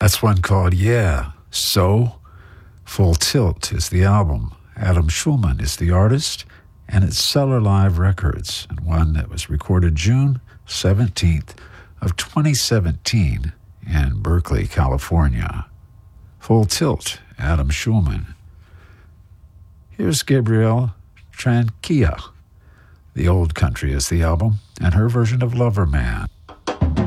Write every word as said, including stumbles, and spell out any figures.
That's one called Yeah, So. Full Tilt is the album. Adam Schulman is the artist, and it's Cellar Live Records, and one that was recorded June seventeenth of twenty seventeen in Berkeley, California. Full Tilt, Adam Schulman. Here's Gabrielle Tranquilla. The Old Country is the album, and her version of Lover Man.